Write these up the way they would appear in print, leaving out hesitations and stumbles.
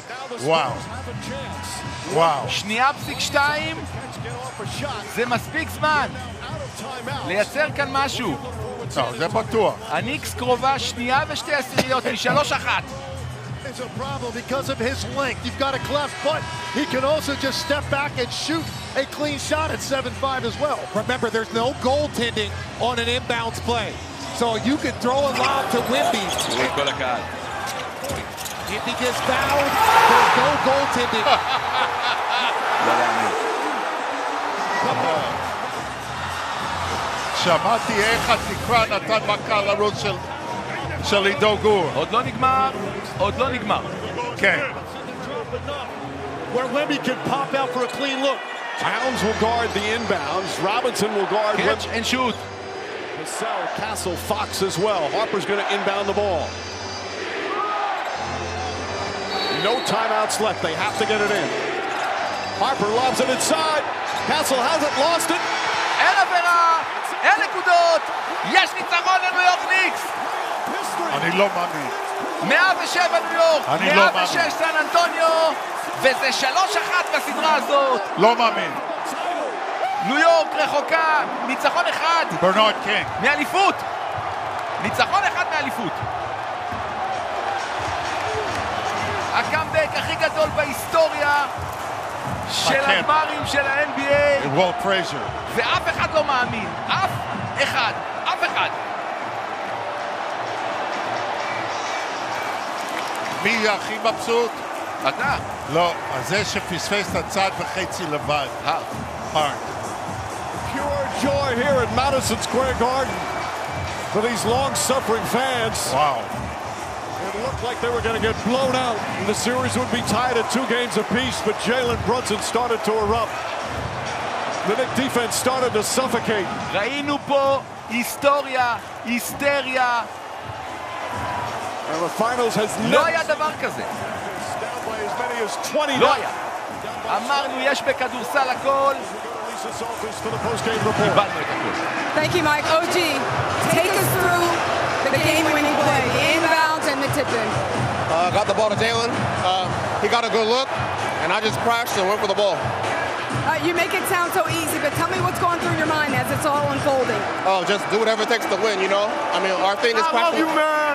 וואו. וואו. שנייה פסיק 2, זה מספיק זמן לייצר כאן משהו. לא, זה בטוח. הניקס קרובה שנייה ושתי עשיריות מ-3-1. It's a problem because of his length. You've got a cleft foot. He can also just step back and shoot a clean shot at 7-5 as well. Remember, there's no goaltending on an inbounds play. So you can throw a lob to Wimby. If he gets fouled, there's no goaltending. שמעתי איך התקרה נתן מכה לראש של עידו גור. עוד לא נגמר, עוד לא נגמר. כן. Where Wemby can pop out for a clean look. Towns will guard the inbounds. Robinson will guard Catch and shoot. Cassell, Castle, Fox as well. Harper's going to inbound the ball. No timeouts left. They have to get it in. Harper lobs it inside. Castle has it, lost it. אין עבירה, אין נקודות. יש ניצחון לניו יורק ניקס. אני לא מאמין. 107 ניו יורק, אני לא 106 מאמין. סן אנטוניו, וזה 3-1 בסדרה הזאת. לא מאמין. ניו יורק רחוקה, ניצחון אחד. ברנרד קינג. מאליפות. ניצחון אחד מאליפות. הקאמבק הכי גדול בהיסטוריה של הגמרים של ה-NBA. וולט פרייזר. ואף אחד לא מאמין. אף אחד. אף אחד. מי יהיה הכי מבסוט? אתה. לא, זה שפספס את הצד וחצי לבד. הארט. Pure joy here at Madison Square Garden for these long-suffering fans. Wow. It looked like they were going to get blown out and the series would be tied at 2 games apiece, but Jalen Brunson started to erupt. The Knicks defense started to suffocate. ראינו פה היסטוריה, היסטריה. And the finals has לא never היה דבר כזה. down by as many as 20. לא היה. אמרנו יש בכדורסל הכל. Lisa Salters for the post-game report. קיבלנו את הכל. Thank you, Mike. OG, take us through the game-winning play, the inbounds and the tip-in. Got the ball to Jalen. He got a good look, and I just crashed and went for the ball. You make it sound so easy, but tell me what's going through your mind as it's all unfolding. Oh, just do whatever it takes to win, you know? I mean, our thing is crashing. man.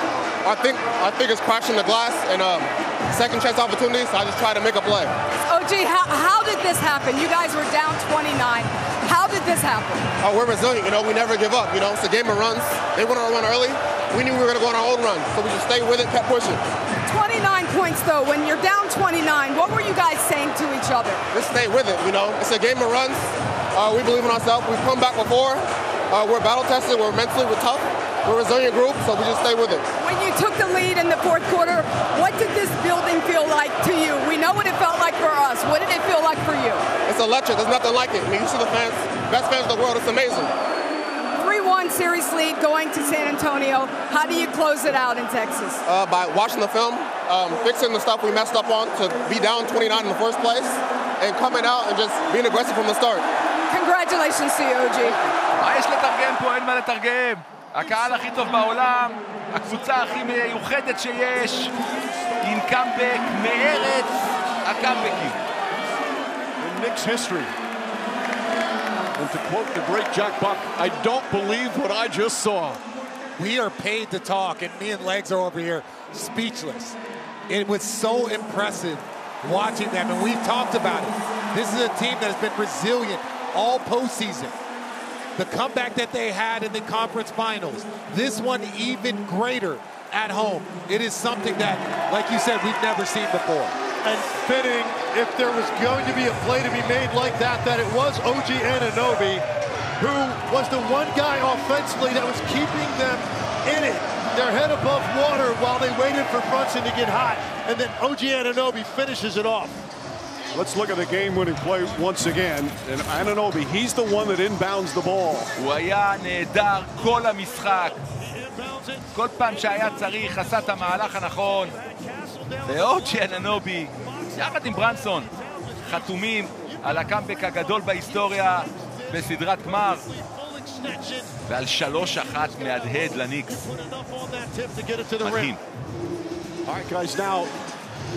I think it's crashing the glass and second chance opportunities. I just try to make a play. OG, how did this happen? You guys were down 29. How did this happen? We're resilient, you know? We never give up, you know? It's a game of runs. They went on a run early. We knew we were going to go on our own run, so we just stayed with it, kept pushing. 29 points, though. When you're down 29, what were you guys saying to each other? Just stay with it, you know? It's a game of runs. We believe in ourselves. We've come back before. We're battle-tested. We're mentally, we're tough. We're a resilient group, so we just stay with it. When you took the lead in the fourth quarter, what did this building feel like to you? We know what it felt like for us. What did it feel like for you? It's electric. There's nothing like it. I mean, you see the fans, best fans in the world. It's amazing. 3-1 series lead going to San Antonio. How do you close it out in Texas? By watching the film, fixing the stuff we messed up on to be down 29 in the first place, and coming out and just being aggressive from the start. Congratulations to you, OG. מה יש לתרגם פה? אין מה לתרגם. הקהל הכי טוב בעולם, הקבוצה הכי מיוחדת שיש, עם קאמבק מארץ הקאמבקים. In Knicks history. And to quote the great Jack Buck, I don't believe what I just saw. We are paid to talk, and me and Legs are over here speechless. It was so impressive watching them, and we've talked about it. This is a team that has been resilient all postseason. The comeback that they had in the conference finals, this one even greater at home. It is something that, like you said, we've never seen before. And fitting, if there was going to be a play to be made like that, that it was OG Anunoby, who was the one guy offensively that was keeping them in it, their head above water while they waited for Brunson to get hot. And then OG Anunoby finishes it off. Let's look at the game-winning play once again. And Anunoby, he's the one that inbounds the ball. הוא היה נהדר כל המשחק. כל פעם שהיה צריך, עשה את המהלך הנכון. ואוג'י אננובי, יחד עם ברנסון, חתומים על הקאמבק הגדול בהיסטוריה בסדרת גמר. ועל 3-1 מהדהד לניקס. מדהים. All right, guys, now